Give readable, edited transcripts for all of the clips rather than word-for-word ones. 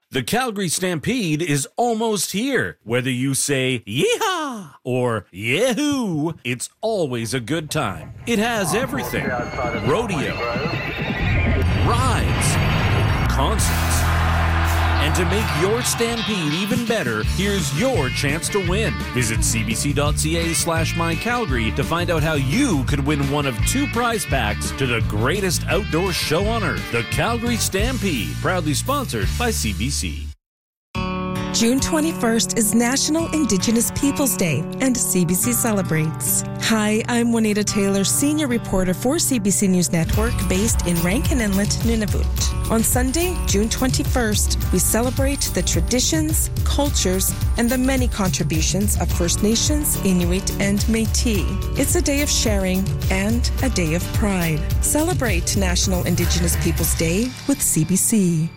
The Calgary Stampede is almost here. Whether you say yeehaw or yahoo, it's always a good time. It has everything. Rodeo, rides, concerts. And to make your Stampede even better, here's your chance to win. Visit cbc.ca/mycalgary to find out how you could win one of 2 prize packs to the greatest outdoor show on earth, the Calgary Stampede, proudly sponsored by CBC. June 21st is National Indigenous Peoples Day, and CBC celebrates. Hi, I'm Juanita Taylor, senior reporter for CBC News Network, based in Rankin Inlet, Nunavut. On Sunday, June 21st, we celebrate the traditions, cultures, and the many contributions of First Nations, Inuit, and Métis. It's a day of sharing and a day of pride. Celebrate National Indigenous Peoples Day with CBC.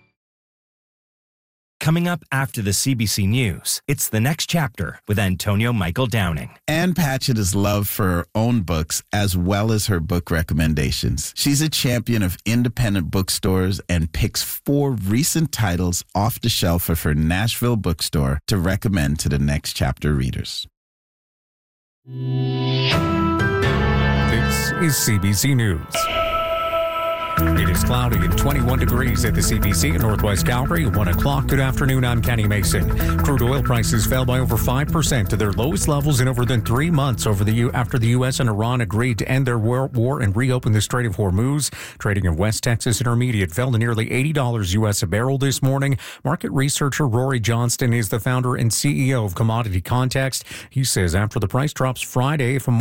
Coming up after the CBC News, it's The Next Chapter with Antonio Michael Downing. Ann Patchett is loved for her own books as well as her book recommendations. She's a champion of independent bookstores and picks 4 recent titles off the shelf of her Nashville bookstore to recommend to the Next Chapter readers. This is CBC News. It is cloudy and 21 degrees at the CBC in Northwest Calgary. 1 o'clock. Good afternoon. I'm Kenny Mason. Crude oil prices fell by over 5% to their lowest levels in over 3 months after the U.S. and Iran agreed to end their war and reopen the Strait of Hormuz. Trading in West Texas Intermediate fell to nearly $80 U.S. a barrel this morning. Market researcher Rory Johnston is the founder and CEO of Commodity Context. He says after the price drops Friday, if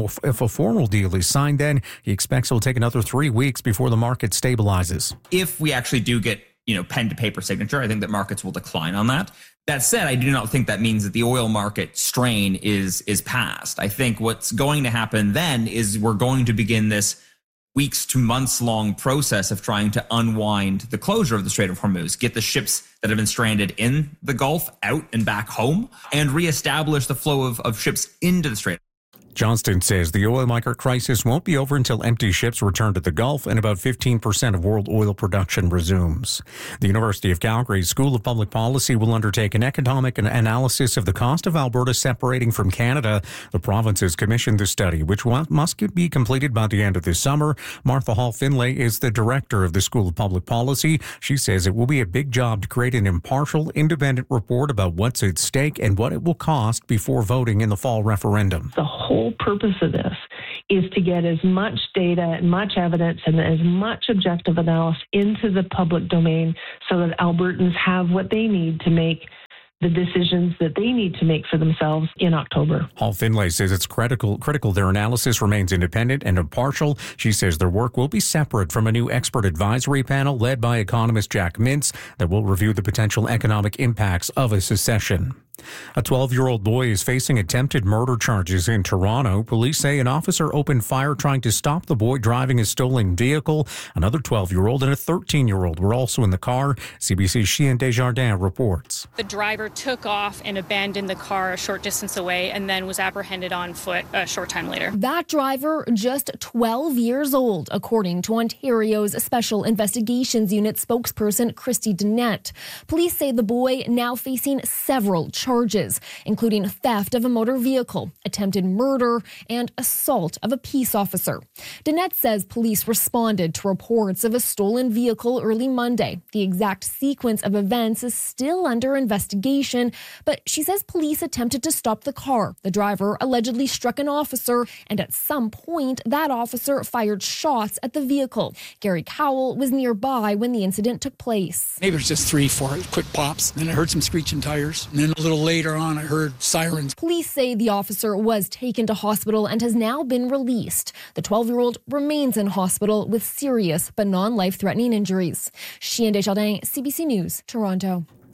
a formal deal is signed, then he expects it will take another 3 weeks before the market stabilizes. If we actually do get, pen to paper signature, I think that markets will decline on that. That said, I do not think that means that the oil market strain is past. I think what's going to happen then is we're going to begin this weeks to months long process of trying to unwind the closure of the Strait of Hormuz, get the ships that have been stranded in the Gulf out and back home, and reestablish the flow of ships into the Strait. Johnston says the oil market crisis won't be over until empty ships return to the Gulf and about 15% of world oil production resumes. The University of Calgary School of Public Policy will undertake an economic analysis of the cost of Alberta separating from Canada. The province has commissioned the study, which must be completed by the end of this summer. Martha Hall-Finlay is the director of the School of Public Policy. She says it will be a big job to create an impartial, independent report about what's at stake and what it will cost before voting in the fall referendum. The whole purpose of this is to get as much data and much evidence and as much objective analysis into the public domain so that Albertans have what they need to make the decisions that they need to make for themselves in October. Hall-Finlay says it's critical their analysis remains independent and impartial. She says their work will be separate from a new expert advisory panel led by economist Jack Mintz that will review the potential economic impacts of a secession. A 12-year-old boy is facing attempted murder charges in Toronto. Police say an officer opened fire trying to stop the boy driving a stolen vehicle. Another 12-year-old and a 13-year-old were also in the car. CBC's Chien Desjardins reports. The driver took off and abandoned the car a short distance away and then was apprehended on foot a short time later. That driver, just 12 years old, according to Ontario's Special Investigations Unit spokesperson Christy Dennett. Police say the boy now facing several charges, including theft of a motor vehicle, attempted murder, and assault of a peace officer. Dennett says police responded to reports of a stolen vehicle early Monday. The exact sequence of events is still under investigation, but she says police attempted to stop the car. The driver allegedly struck an officer, and at some point, that officer fired shots at the vehicle. Gary Cowell was nearby when the incident took place. Maybe it was just 3-4 quick pops. Then I heard some screeching tires. And then a little later on, I heard sirens. Police say the officer was taken to hospital and has now been released. The 12-year-old remains in hospital with serious but non-life-threatening injuries. Chien Desjardins, CBC News, Toronto.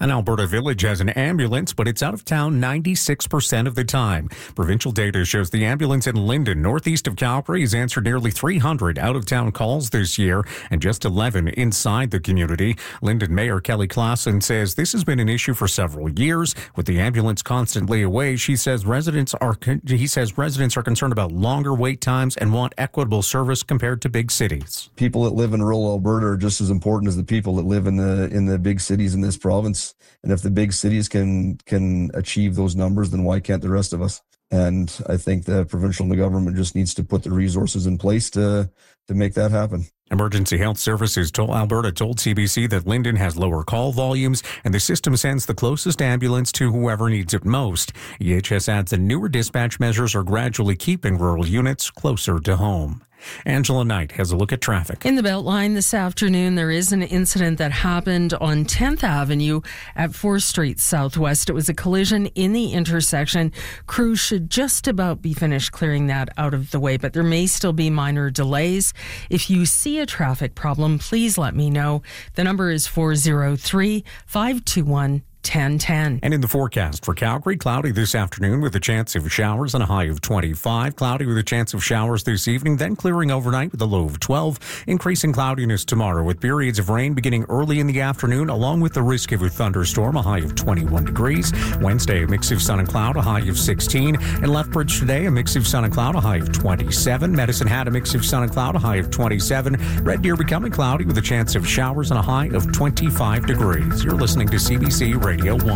An Alberta village has an ambulance, but it's out of town 96% of the time. Provincial data shows the ambulance in Linden, northeast of Calgary, has answered nearly 300 out-of-town calls this year and just 11 inside the community. Linden Mayor Kelly Klassen says this has been an issue for several years. With the ambulance constantly away, he says residents are concerned about longer wait times and want equitable service compared to big cities. People that live in rural Alberta are just as important as the people that live in the big cities in this province. And if the big cities can achieve those numbers, then why can't the rest of us? And I think the provincial government just needs to put the resources in place to make that happen. Emergency Health Services told CBC that Linden has lower call volumes and the system sends the closest ambulance to whoever needs it most. EHS adds that newer dispatch measures are gradually keeping rural units closer to home. Angela Knight has a look at traffic. In the Beltline this afternoon, there is an incident that happened on 10th Avenue at 4th Street Southwest. It was a collision in the intersection. Crews should just about be finished clearing that out of the way, but there may still be minor delays. If you see a traffic problem, please let me know. The number is 403-521-1010. And in the forecast for Calgary, cloudy this afternoon with a chance of showers and a high of 25. Cloudy with a chance of showers this evening, then clearing overnight with a low of 12. Increasing cloudiness tomorrow with periods of rain beginning early in the afternoon, along with the risk of a thunderstorm, a high of 21 degrees. Wednesday, a mix of sun and cloud, a high of 16. In Lethbridge today, a mix of sun and cloud, a high of 27. Medicine Hat, a mix of sun and cloud, a high of 27. Red Deer becoming cloudy with a chance of showers and a high of 25 degrees. You're listening to CBC Radio 1.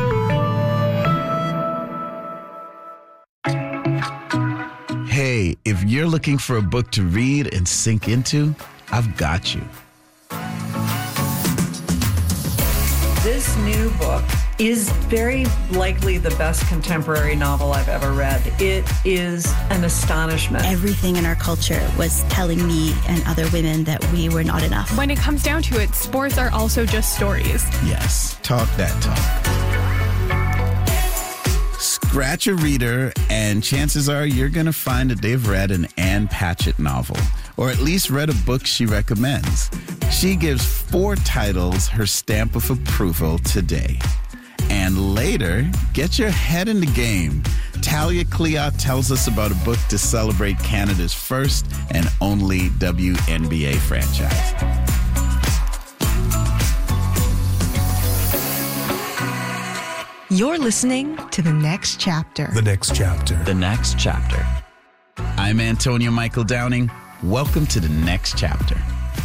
Hey, if you're looking for a book to read and sink into, I've got you. This new book is very likely the best contemporary novel I've ever read. It is an astonishment. Everything in our culture was telling me and other women that we were not enough. When it comes down to it, sports are also just stories. Yes, talk that talk. Scratch a reader, and chances are you're going to find that they've read an Ann Patchett novel, or at least read a book she recommends. She gives 4 titles her stamp of approval today. And later, get your head in the game. Talia Cleott tells us about a book to celebrate Canada's first and only WNBA franchise. You're listening to The Next Chapter. The Next Chapter. The Next Chapter. I'm Antonio Michael Downing. Welcome to The Next Chapter.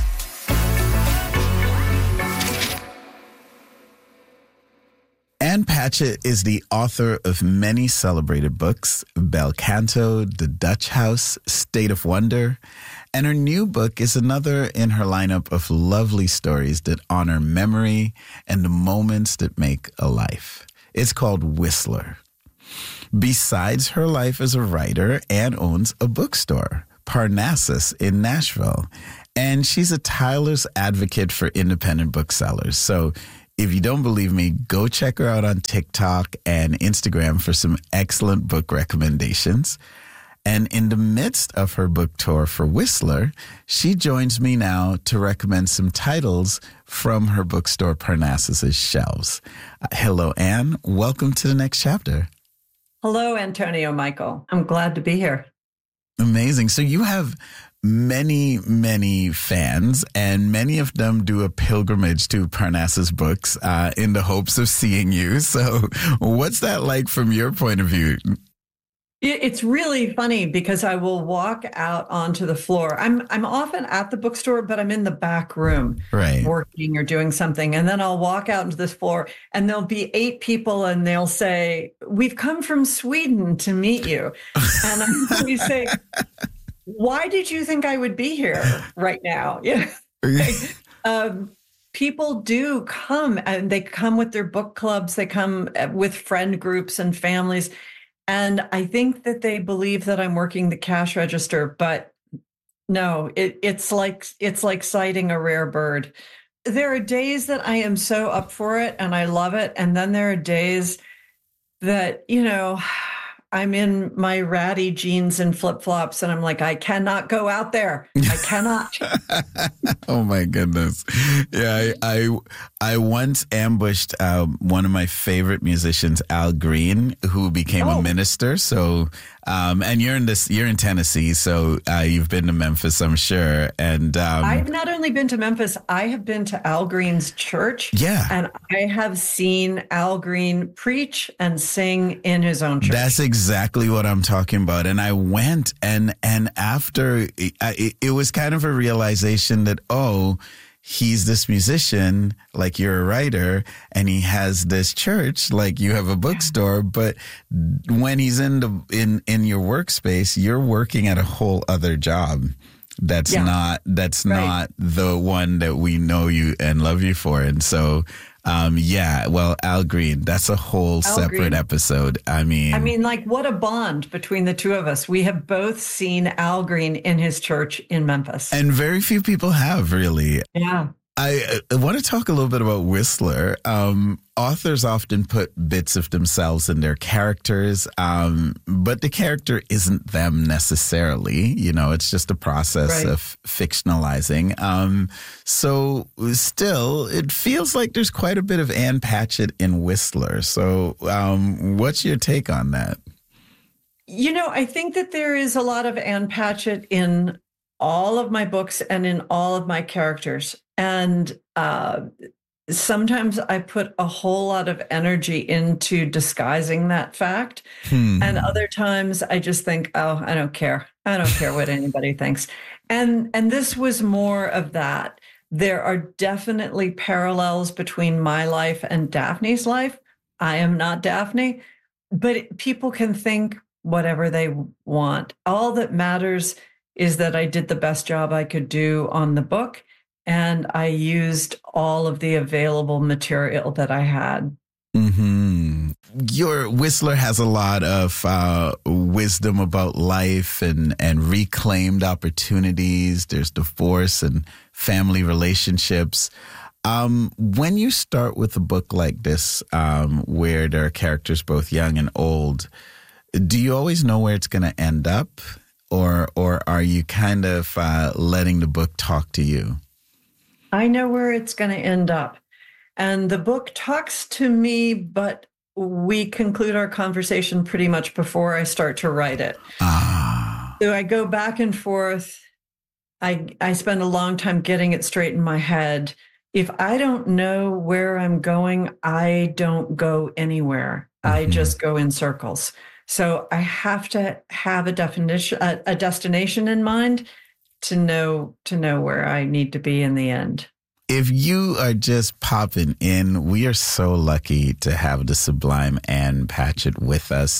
Ann Patchett is the author of many celebrated books, Bel Canto, The Dutch House, State of Wonder, and her new book is another in her lineup of lovely stories that honor memory and the moments that make a life. It's called Whistler. Besides her life as a writer, Ann owns a bookstore, Parnassus in Nashville, and she's a tireless advocate for independent booksellers. So if you don't believe me, go check her out on TikTok and Instagram for some excellent book recommendations. And in the midst of her book tour for Whistler, she joins me now to recommend some titles from her bookstore Parnassus's shelves. Hello, Ann. Welcome to The Next Chapter. Hello, Antonio Michael. I'm glad to be here. Amazing. So you have many, many fans, and many of them do a pilgrimage to Parnassus Books in the hopes of seeing you. So what's that like from your point of view? It's really funny because I will walk out onto the floor. I'm often at the bookstore, but I'm in the back room, right, working or doing something. And then I'll walk out into this floor and there'll be 8 people and they'll say, "We've come from Sweden to meet you." And we say, "Why did you think I would be here right now?" Yeah. People do come, and they come with their book clubs. They come with friend groups and families. And I think that they believe that I'm working the cash register, but no, it's like sighting a rare bird. There are days that I am so up for it and I love it. And then there are days that, I'm in my ratty jeans and flip-flops, and I'm like, I cannot go out there. I cannot. Oh my goodness. Yeah, I once ambushed one of my favorite musicians, Al Green, who became a minister. So and you're in Tennessee, so you've been to Memphis, I'm sure. And I've not only been to Memphis, I have been to Al Green's church. Yeah. And I have seen Al Green preach and sing in his own church. That's exactly what I'm talking about. And I went, and after it was kind of a realization that, oh, he's this musician, like you're a writer, and he has this church, like you have a bookstore. But when he's in your workspace, you're working at a whole other job. That's not the one that we know you and love you for. And so, Al Green, that's a whole separate episode. I mean, like, what a bond between the two of us. We have both seen Al Green in his church in Memphis. And very few people have, really. Yeah. I want to talk a little bit about Whistler. Authors often put bits of themselves in their characters, but the character isn't them necessarily. You know, it's just a process of fictionalizing. So still, it feels like there's quite a bit of Ann Patchett in Whistler. So what's your take on that? You know, I think that there is a lot of Ann Patchett in all of my books and in all of my characters. And sometimes I put a whole lot of energy into disguising that fact. And other times I just think, oh, I don't care. I don't care what anybody thinks. And this was more of that. There are definitely parallels between my life and Daphne's life. I am not Daphne, but people can think whatever they want. All that matters is that I did the best job I could do on the book. And I used all of the available material that I had. Mm-hmm. Your Whistler has a lot of wisdom about life and reclaimed opportunities. There's divorce and family relationships. When you start with a book like this, where there are characters both young and old, do you always know where it's going to end up? Or are you kind of letting the book talk to you? I know where it's going to end up. And the book talks to me, but we conclude our conversation pretty much before I start to write it. So I go back and forth. I spend a long time getting it straight in my head. If I don't know where I'm going, I don't go anywhere. I just go in circles. So I have to have a destination in mind to know where I need to be in the end. If you are just popping in, we are so lucky to have the sublime Ann Patchett with us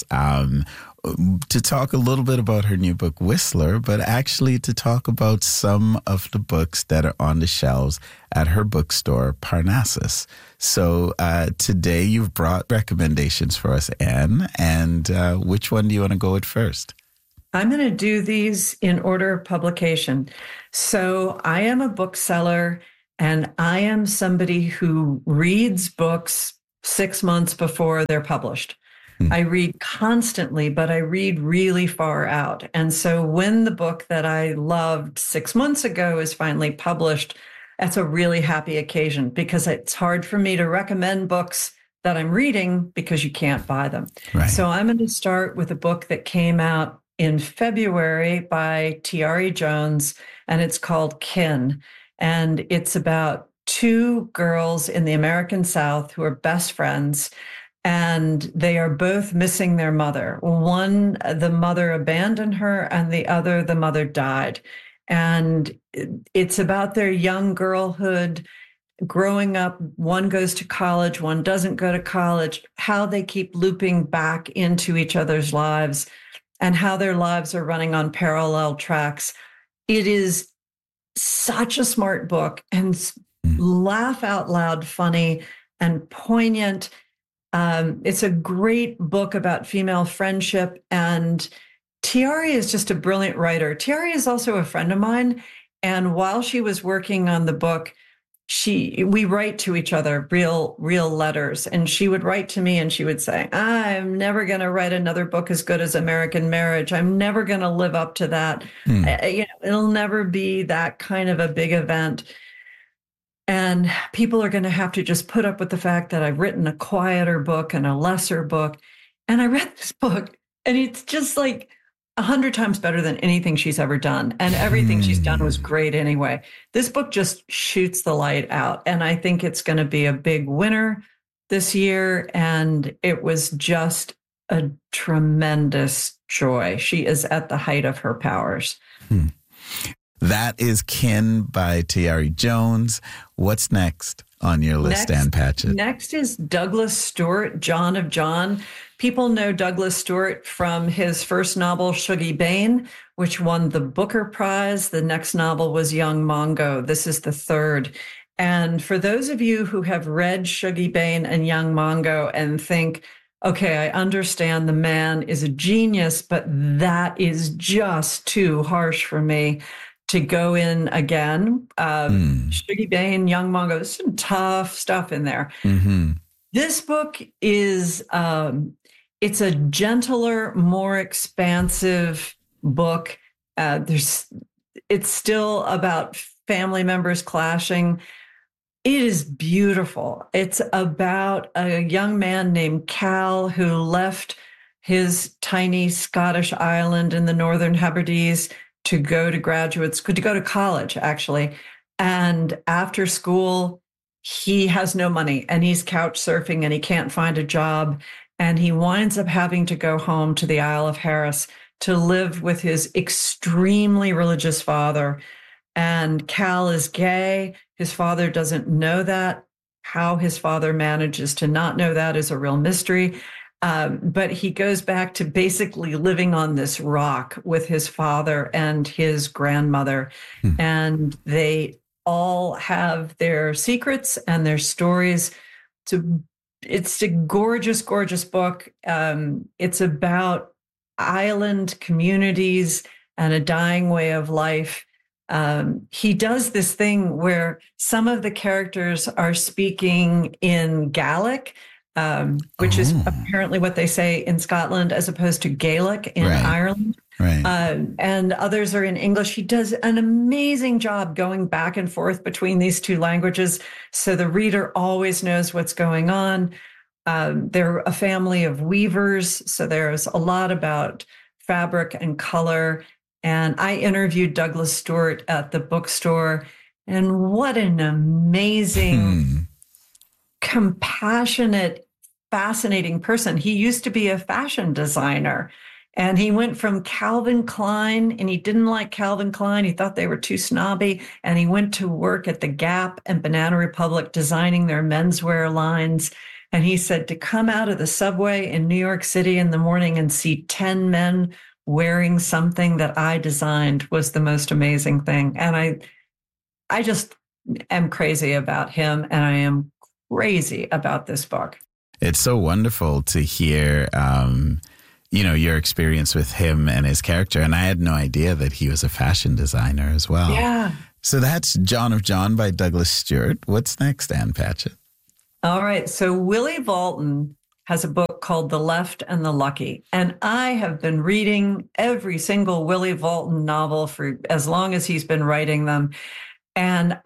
to talk a little bit about her new book, Whistler, but actually to talk about some of the books that are on the shelves at her bookstore, Parnassus. So today you've brought recommendations for us, Ann, and which one do you want to go with first? I'm going to do these in order of publication. So I am a bookseller, and I am somebody who reads books 6 months before they're published. I read constantly, but I read really far out. And so when the book that I loved 6 months ago is finally published, that's a really happy occasion because it's hard for me to recommend books that I'm reading because you can't buy them. Right. So I'm going to start with a book that came out in February by Tiare Jones, and it's called Kin. And it's about two girls in the American South who are best friends, and they are both missing their mother. One, the mother abandoned her, and the other, the mother died. And it's about their young girlhood, growing up. One goes to college, one doesn't go to college, how they keep looping back into each other's lives, and how their lives are running on parallel tracks. It is such a smart book and laugh out loud funny and poignant. It's a great book about female friendship, and Tiare is just a brilliant writer. Tiare is also a friend of mine, and while she was working on the book, we write to each other real letters, and she would write to me and she would say, I'm never going to write another book as good as American Marriage. I'm never going to live up to that. It'll never be that kind of a big event. And people are going to have to just put up with the fact that I've written a quieter book and a lesser book. And I read this book, and it's just like 100 times better than anything she's ever done. And everything she's done was great anyway. This book just shoots the light out. And I think it's going to be a big winner this year. And it was just a tremendous joy. She is at the height of her powers. That is Kin by Tayari Jones. What's next on your list, Ann Patchett? Next is Douglas Stewart, John of John. People know Douglas Stewart from his first novel, Shuggie Bain, which won the Booker Prize. The next novel was Young Mongo. This is the third. And for those of you who have read Shuggie Bain and Young Mongo and think, okay, I understand the man is a genius, but that is just too harsh for me to go in again. Shuggie Bain, Young Mongo, there's some tough stuff in there. This book is, it's a gentler, more expansive book. It's still about family members clashing. It is beautiful. It's about a young man named Cal who left his tiny Scottish island in the Northern Hebrides to go to college, actually. And after school, he has no money and he's couch surfing and he can't find a job. And he winds up having to go home to the Isle of Harris to live with his extremely religious father. And Cal is gay. His father doesn't know that. How his father manages to not know that is a real mystery. But he goes back to basically living on this rock with his father and his grandmother. And they all have their secrets and their stories. It's a gorgeous, gorgeous book. It's about island communities and a dying way of life. He does this thing where some of the characters are speaking in Gaelic, which is apparently what they say in Scotland, as opposed to Gaelic in Ireland. And others are in English. He does an amazing job going back and forth between these two languages, so the reader always knows what's going on. They're a family of weavers, so there's a lot about fabric and color. And I interviewed Douglas Stewart at the bookstore, and what an amazing, compassionate, fascinating person. He used to be a fashion designer, and he went from Calvin Klein, and he didn't like Calvin Klein. He thought they were too snobby, and he went to work at the Gap and Banana Republic designing their menswear lines. And he said to come out of the subway in New York City in the morning and see 10 men wearing something that I designed was the most amazing thing. And I just am crazy about him, and I am crazy about this book. It's so wonderful to hear, your experience with him and his character. And I had no idea that he was a fashion designer as well. Yeah. So that's John of John by Douglas Stewart. What's next, Ann Patchett? All right. So Willie Walton has a book called The Left and the Lucky. And I have been reading every single Willie Walton novel for as long as he's been writing them. And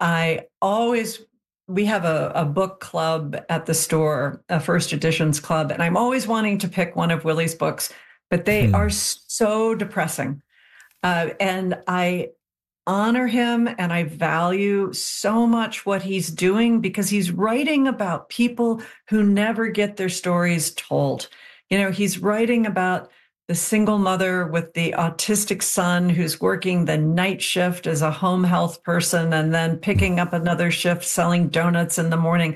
we have a book club at the store, a first editions club, and I'm always wanting to pick one of Willie's books, but they are so depressing. And I honor him and I value so much what he's doing, because he's writing about people who never get their stories told. He's writing about the single mother with the autistic son who's working the night shift as a home health person and then picking up another shift selling donuts in the morning.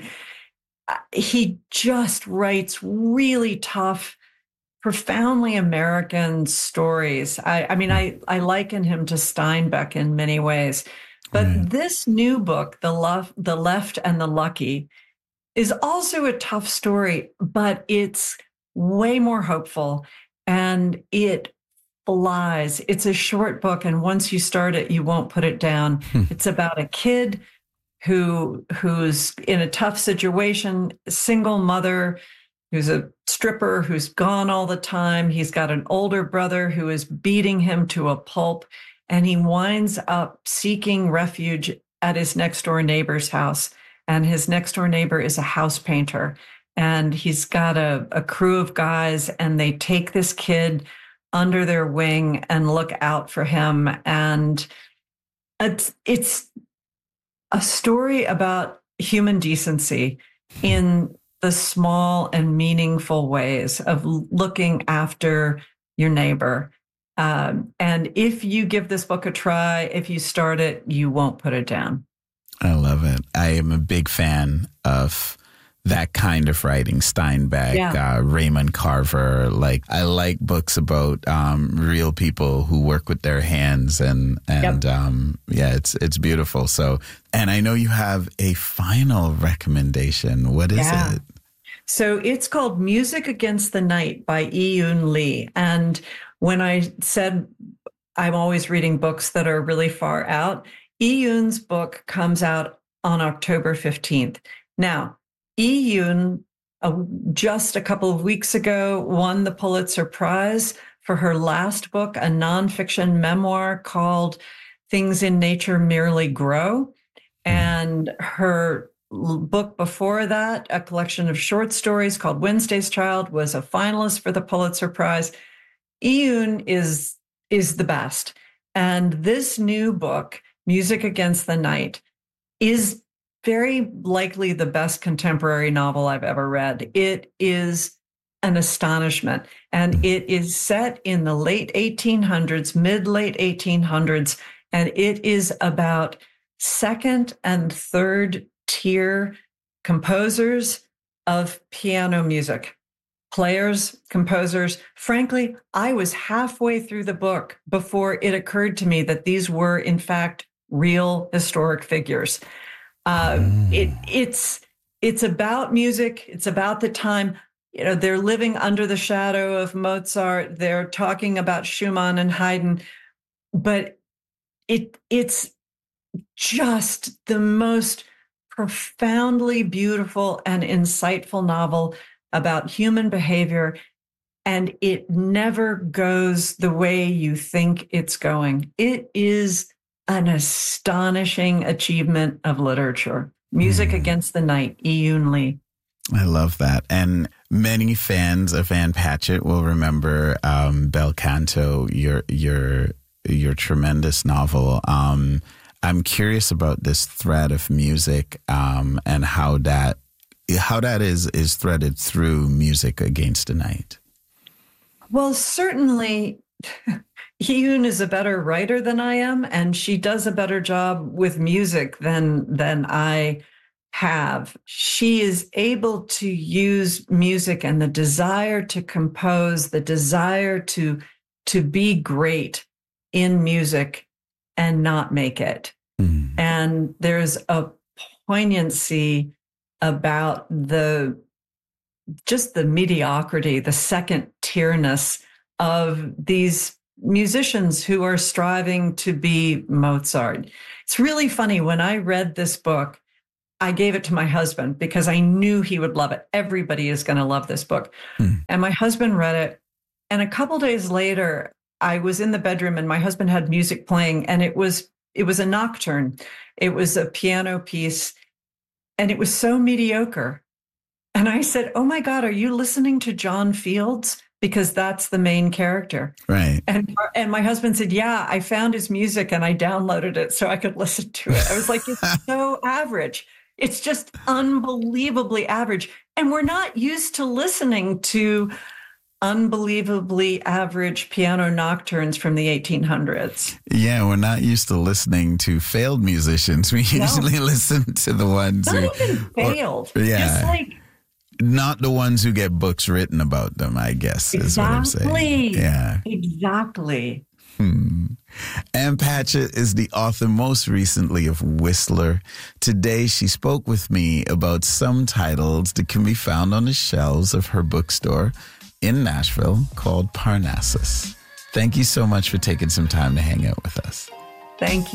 He just writes really tough, profoundly American stories. I liken him to Steinbeck in many ways. But this new book, The Left and the Lucky, is also a tough story, but it's way more hopeful. And it flies. It's a short book, and once you start it, you won't put it down. It's about a kid who's in a tough situation, single mother, who's a stripper, who's gone all the time. He's got an older brother who is beating him to a pulp, and he winds up seeking refuge at his next door neighbor's house. And his next door neighbor is a house painter, and he's got a crew of guys, and they take this kid under their wing and look out for him. And it's a story about human decency in the small and meaningful ways of looking after your neighbor. And if you give this book a try, if you start it, you won't put it down. I love it. I am a big fan of that kind of writing, Steinbeck, Raymond Carver. Like, I like books about real people who work with their hands, and it's beautiful. So, and I know you have a final recommendation. What is it? So it's called Music Against the Night by Yi-Yoon Lee. And when I said I'm always reading books that are really far out, Yi-Yoon's book comes out on October 15th. Now, Yi-Yoon, just a couple of weeks ago, won the Pulitzer Prize for her last book, a nonfiction memoir called Things in Nature Merely Grow. And her book before that, a collection of short stories called Wednesday's Child, was a finalist for the Pulitzer Prize. Yi-Yoon is the best. And this new book, Music Against the Night, is very likely the best contemporary novel I've ever read. It is an astonishment. And it is set in the late 1800s, mid-late 1800s. And it is about second and third tier composers of piano music. Players, composers. Frankly, I was halfway through the book before it occurred to me that these were, in fact, real historic figures. It's about music. It's about the time. You know, they're living under the shadow of Mozart. They're talking about Schumann and Haydn, but it's just the most profoundly beautiful and insightful novel about human behavior, and it never goes the way you think it's going. It is an astonishing achievement of literature. Music Against the Night, Yi-Yoon Lee. I love that. And many fans of Ann Patchett will remember Bel Canto, your tremendous novel. I'm curious about this thread of music and how that is threaded through Music Against the Night. Well, certainly Yi-Yoon is a better writer than I am, and she does a better job with music than I have. She is able to use music and the desire to compose, the desire to be great in music and not make it. Mm. And there's a poignancy about the mediocrity, the second tierness of these musicians who are striving to be Mozart. It's really funny. When I read this book, I gave it to my husband because I knew he would love it. Everybody is going to love this book. And my husband read it. And a couple days later, I was in the bedroom and my husband had music playing, and it was a nocturne. It was a piano piece, and it was so mediocre. And I said, "Oh my God, are you listening to John Fields? Because that's the main character." Right. And my husband said, "Yeah, I found his music and I downloaded it so I could listen to it." I was like, "It's so average. It's just unbelievably average." And we're not used to listening to unbelievably average piano nocturnes from the 1800s. Yeah, we're not used to listening to failed musicians. We usually listen to the ones not even failed. Just like, not the ones who get books written about them, I guess, is what I'm saying. Yeah. Exactly. Ann Patchett is the author most recently of Whistler. Today, she spoke with me about some titles that can be found on the shelves of her bookstore in Nashville called Parnassus. Thank you so much for taking some time to hang out with us. Thank you.